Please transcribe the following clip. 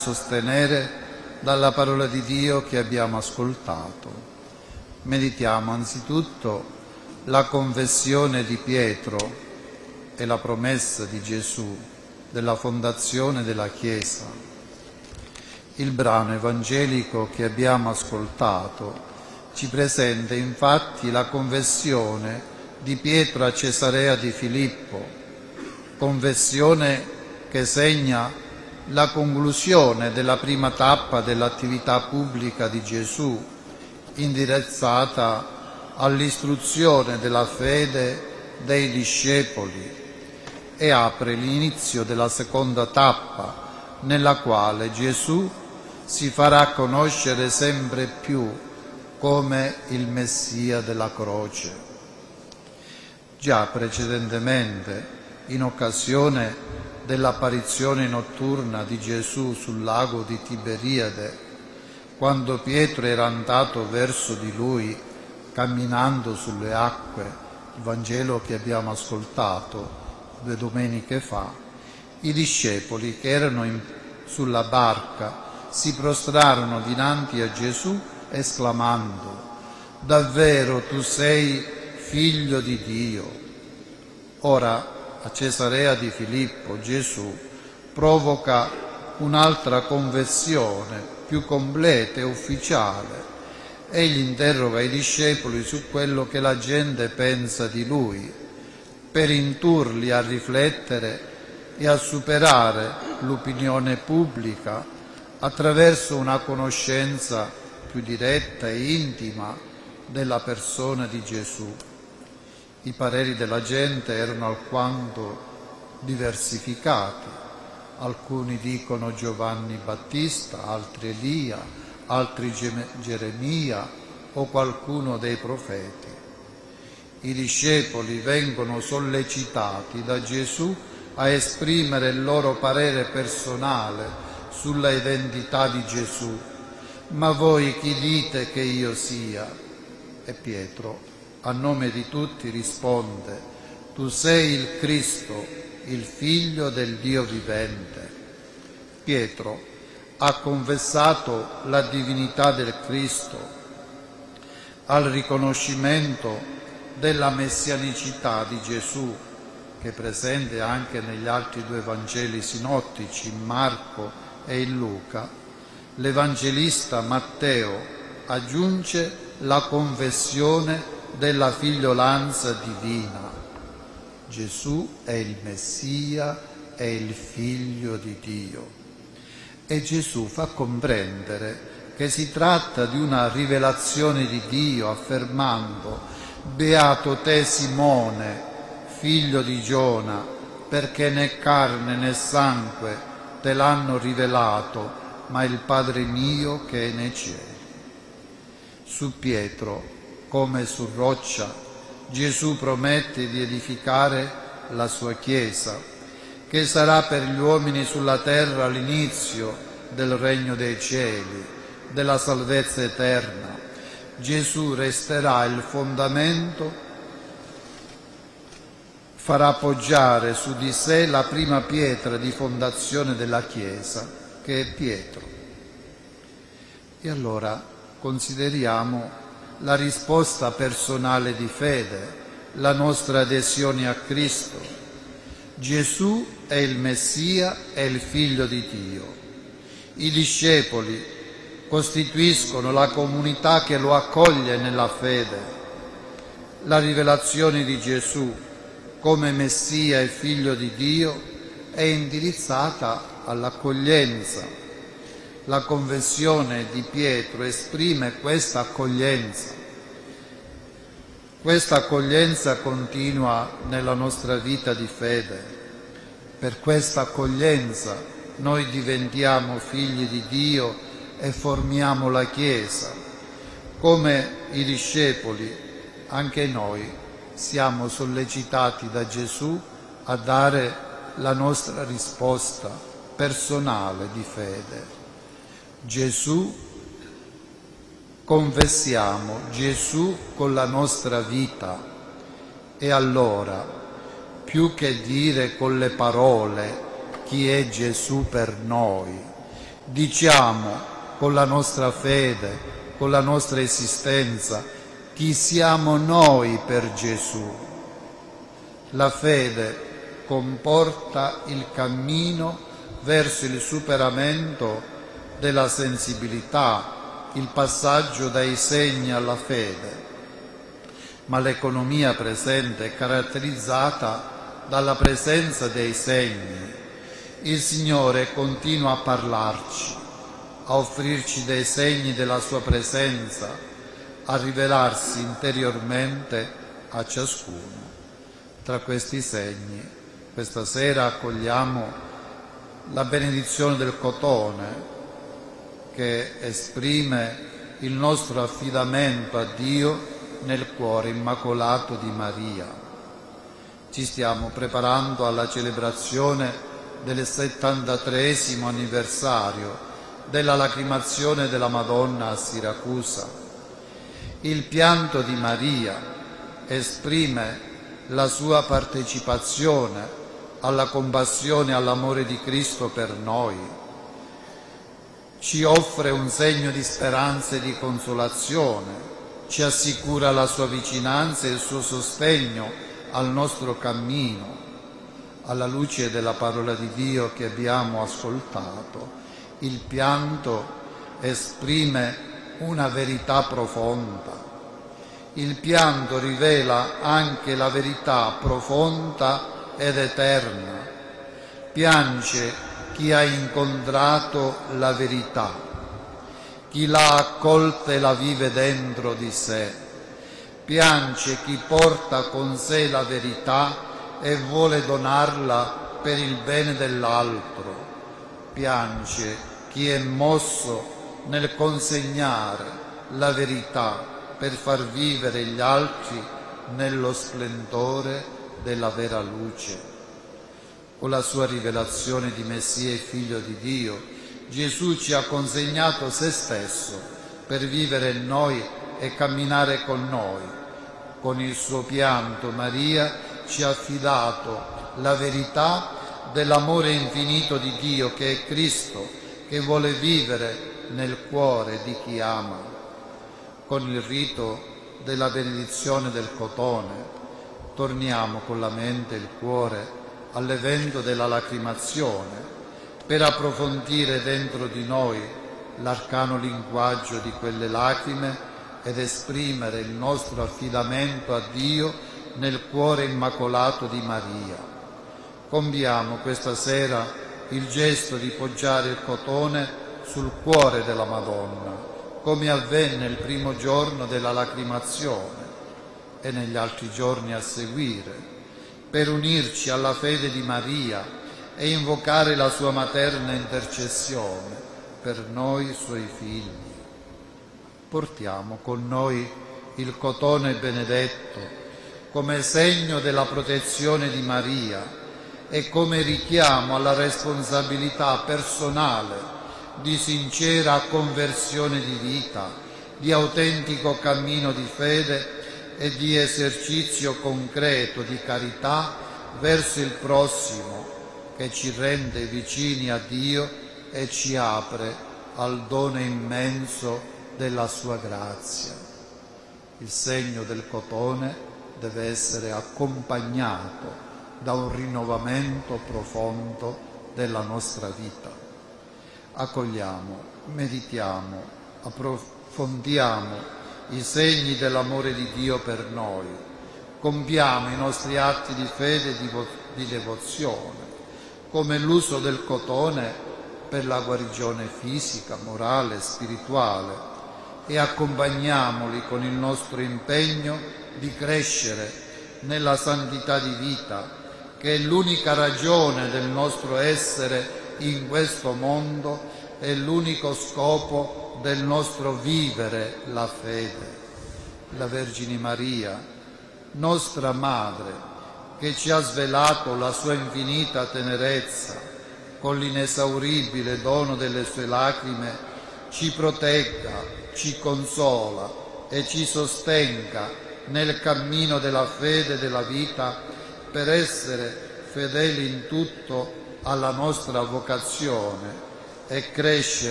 sostenere dalla parola di Dio che abbiamo ascoltato. Meditiamo anzitutto la confessione di Pietro e la promessa di Gesù della fondazione della Chiesa. Il brano evangelico che abbiamo ascoltato ci presenta infatti la confessione di Pietro a Cesarea di Filippo, confessione che segna la conclusione della prima tappa dell'attività pubblica di Gesù, indirizzata all'istruzione della fede dei discepoli, e apre l'inizio della seconda tappa, nella quale Gesù si farà conoscere sempre più come il Messia della croce. Già precedentemente, in occasione dell'apparizione notturna di Gesù sul lago di Tiberiade, quando Pietro era andato verso di lui camminando sulle acque, il Vangelo che abbiamo ascoltato 2 domeniche fa, i discepoli che erano sulla barca si prostrarono dinanzi a Gesù esclamando: «Davvero tu sei figlio di Dio». Ora, a Cesarea di Filippo, Gesù provoca un'altra confessione più completa e ufficiale. Egli interroga i discepoli su quello che la gente pensa di lui, per indurli a riflettere e a superare l'opinione pubblica attraverso una conoscenza più diretta e intima della persona di Gesù. I pareri della gente erano alquanto diversificati. Alcuni dicono Giovanni Battista, altri Elia, altri Geremia o qualcuno dei profeti. I discepoli vengono sollecitati da Gesù a esprimere il loro parere personale sulla identità di Gesù. «Ma voi chi dite che io sia?» E Pietro, a nome di tutti, risponde: «Tu sei il Cristo, il Figlio del Dio vivente». Pietro ha confessato la divinità del Cristo al riconoscimento della messianicità di Gesù, che è presente anche negli altri 2 Vangeli sinottici, in Marco e in Luca. L'Evangelista Matteo aggiunge la confessione della figliolanza divina. Gesù è il Messia, è il Figlio di Dio. E Gesù fa comprendere che si tratta di una rivelazione di Dio, affermando: «Beato te Simone, figlio di Giona, perché né carne né sangue te l'hanno rivelato, ma il Padre mio che è nei cieli». Su Pietro, come su roccia, Gesù promette di edificare la sua Chiesa, che sarà per gli uomini sulla terra l'inizio del regno dei cieli, della salvezza eterna. Gesù resterà il fondamento, farà poggiare su di sé la prima pietra di fondazione della Chiesa, che è Pietro. E allora consideriamo la risposta personale di fede, la nostra adesione a Cristo. Gesù è il Messia, è il Figlio di Dio. I discepoli costituiscono la comunità che lo accoglie nella fede. La rivelazione di Gesù come Messia e Figlio di Dio è indirizzata all'accoglienza. La confessione di Pietro esprime questa accoglienza. Questa accoglienza continua nella nostra vita di fede. Per questa accoglienza noi diventiamo figli di Dio e formiamo la Chiesa. Come i discepoli, anche noi siamo sollecitati da Gesù a dare la nostra risposta personale di fede. Gesù, confessiamo Gesù con la nostra vita, e allora, più che dire con le parole chi è Gesù per noi, Diciamo con la nostra fede, con la nostra esistenza, chi siamo noi per Gesù. La fede comporta il cammino verso il superamento della sensibilità, il passaggio dai segni alla fede. Ma l'economia presente è caratterizzata dalla presenza dei segni. Il Signore continua a parlarci, a offrirci dei segni della sua presenza, a rivelarsi interiormente a ciascuno. Tra questi segni, questa sera accogliamo la benedizione del cotone, che esprime il nostro affidamento a Dio nel cuore immacolato di Maria. Ci stiamo preparando alla celebrazione del 73° anniversario della lacrimazione della Madonna a Siracusa. Il pianto di Maria esprime la sua partecipazione alla compassione e all'amore di Cristo per noi. Ci offre un segno di speranza e di consolazione, ci assicura la sua vicinanza e il suo sostegno al nostro cammino. Alla luce della parola di Dio che abbiamo ascoltato, il pianto esprime una verità profonda. Il pianto rivela anche la verità profonda ed eterna. Piange chi ha incontrato la verità, chi l'ha accolta e la vive dentro di sé. Piange chi porta con sé la verità e vuole donarla per il bene dell'altro. Piange chi è mosso nel consegnare la verità per far vivere gli altri nello splendore della vera luce. Con la sua rivelazione di Messia e Figlio di Dio, Gesù ci ha consegnato se stesso per vivere in noi e camminare con noi. Con il suo pianto Maria ci ha affidato la verità dell'amore infinito di Dio, che è Cristo, che vuole vivere nel cuore di chi ama. Con il rito della benedizione del cotone torniamo con la mente e il cuore all'evento della lacrimazione per approfondire dentro di noi l'arcano linguaggio di quelle lacrime ed esprimere il nostro affidamento a Dio nel cuore immacolato di Maria. Compiamo questa sera il gesto di poggiare il cotone sul cuore della Madonna, come avvenne il primo giorno della lacrimazione e negli altri giorni a seguire, per unirci alla fede di Maria e invocare la sua materna intercessione per noi suoi figli. Portiamo con noi il cotone benedetto come segno della protezione di Maria e come richiamo alla responsabilità personale di sincera conversione di vita, di autentico cammino di fede e di esercizio concreto di carità verso il prossimo, che ci rende vicini a Dio e ci apre al dono immenso della sua grazia. Il segno del cotone deve essere accompagnato da un rinnovamento profondo della nostra vita. Accogliamo, meditiamo, approfondiamo i segni dell'amore di Dio per noi, compiamo i nostri atti di fede e di devozione, come l'uso del cotone per la guarigione fisica, morale, spirituale, e accompagniamoli con il nostro impegno di crescere nella santità di vita, che è l'unica ragione del nostro essere in questo mondo e l'unico scopo del nostro vivere la fede. La Vergine Maria, nostra Madre, che ci ha svelato la sua infinita tenerezza con l'inesauribile dono delle sue lacrime, ci protegga, ci consola e ci sostenga nel cammino della fede e della vita, per essere fedeli in tutto alla nostra vocazione e crescere